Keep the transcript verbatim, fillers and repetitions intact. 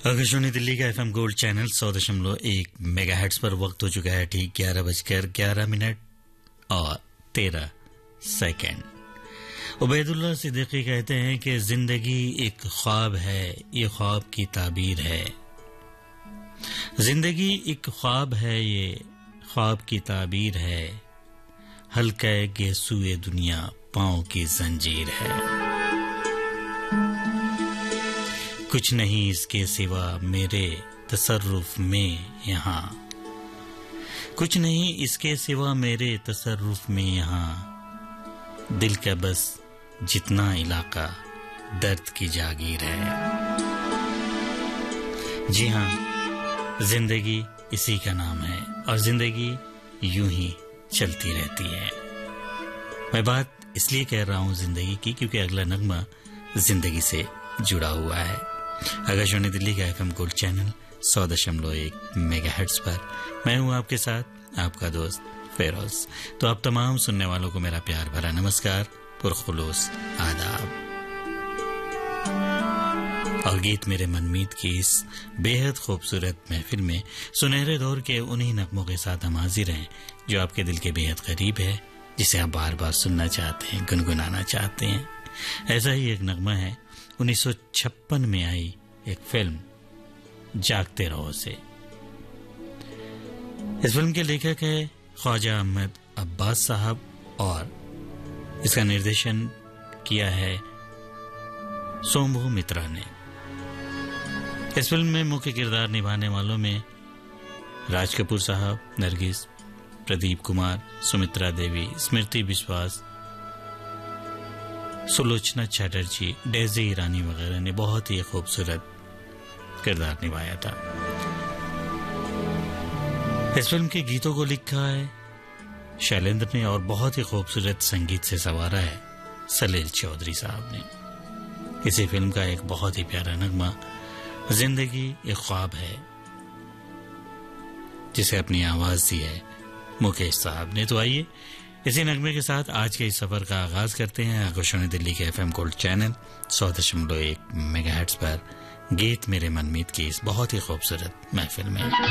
आकाशवाणी दिल्ली का FM gold channel सौ दशमलव एक मेगाहर्ट्ज पर वक्त हो चुका है ठीक ग्यारह बजकर ग्यारह मिनट और तेरह सेकंड। उबैदुल्लाह सिद्दीकी कहते हैं कि जिंदगी एक ख्वाब है, ये ख्वाब की ताबीर है। जिंदगी एक ख्वाब है, ये ख्वाब की ताबीर है। हल्का गेसुए दुनिया पांव की जंजीर है। कुछ नहीं इसके सिवा मेरे तसर्रुफ में यहाँ, कुछ नहीं इसके सिवा मेरे तसर्रुफ में यहाँ। दिल का बस जितना इलाका दर्द की जागीर है। जी हाँ, जिंदगी इसी का नाम है और जिंदगी यूं ही चलती रहती है। मैं बात इसलिए कह रहा हूं जिंदगी की क्योंकि अगला नगमा जिंदगी से जुड़ा हुआ है। आकाशवाणी दिल्ली का एफएम गोल्ड चैनल सौ दशमलव एक मेगाहर्ट्ज पर मैं हूं आपके साथ, आपका दोस्त फेरोज। तो आप तमाम सुनने वालों को मेरा प्यार भरा नमस्कार, पुरखुलूस आदाब। और गीत मेरे मनमीत की इस बेहद खूबसूरत महफिल में सुनहरे दौर के उन्हीं नगमों के साथ हम हाजिर हैं जो आपके दिल के बेहद करीब है, जिसे आप बार बार सुनना चाहते हैं, गुनगुनाना चाहते हैं। ऐसा ही एक नगमा है उन्नीस सौ छप्पन में आई एक फिल्म जागते रहो से। इस फिल्म के लेखक है ख्वाजा अहमद अब्बास साहब और इसका निर्देशन किया है सोमू मित्रा ने। इस फिल्म में मुख्य किरदार निभाने वालों में राज कपूर साहब, नरगिस, प्रदीप कुमार, सुमित्रा देवी, स्मृति विश्वास, सुलोचना चैटर्जी, डेजी ईरानी वगैरह ने बहुत ही खूबसूरत किरदार निभाया था। इस फिल्म के गीतों को लिखा है शैलेंद्र ने और बहुत ही खूबसूरत संगीत से संवारा है सलील चौधरी साहब ने। इसी फिल्म का एक बहुत ही प्यारा नगमा जिंदगी एक ख्वाब है, जिसे अपनी आवाज दी है मुकेश साहब ने। तो आइए इसी नगमे के साथ आज के इस सफर का आगाज करते हैं आकाशवाणी दिल्ली के एफएम गोल्ड चैनल सौ दशमलव एक मेगाहर्ट्ज पर गीत मेरे मनमीत की इस बहुत ही खूबसूरत महफिल में।